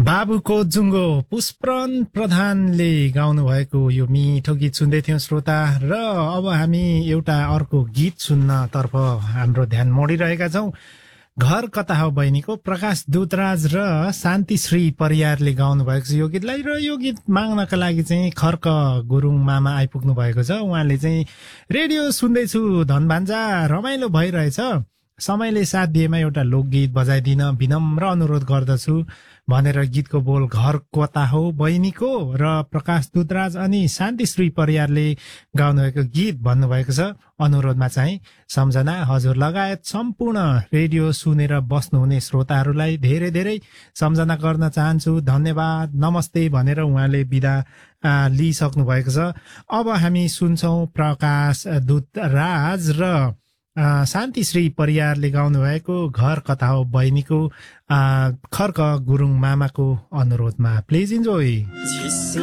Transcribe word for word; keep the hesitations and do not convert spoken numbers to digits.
बाबुको जुङ्गो पुष्पन प्रधानले गाउनु भएको यो मिठो गीत सुन्दै थियौं श्रोता। र अब हामी एउटा अर्को गीत सुन्न तर्फ हाम्रो ध्यान मोडिरहेका छौं। घर कता हो बहिनीको प्रकाश दुतराज र शान्तिश्री परियारले गाउनु भएको छ यो गीतलाई। र यो गीत माग्नका लागि चाहिँ खर्क गुरुङ मामा आइपुग्नु भएको छ। उहाँले चाहिँ रेडियो सुन्दैछु धनभान्जा रमाइलो भइरहेछ, समयले साथ दिएमा एउटा लोकगीत बजाइदिन विनम्र अनुरोध गर्दछु भनेर गीतको बोल घर कता हो बहिनीको र प्रकाश दुतराज अनि शान्तिश्री परियारले गाउनुभएको गीत भन्नुभएको छ। अनुरोधमा चाहिँ सम्झना हजुर लगायत सम्पूर्ण रेडियो सुनेर बस्नुहुने श्रोताहरूलाई धेरै धेरै सम्झना गर्न चाहन्छु। धन्यवाद नमस्ते भनेर उहाँले बिदा लिइसक्नु भएको छ। अब हामी सुन्छौं प्रकाश दुतराज र शान्तिश्री परियारले गाउनु भएको घर कता हो बहिनीको खर्क गुरुङ मामाको अनुरोधमा। Please enjoy.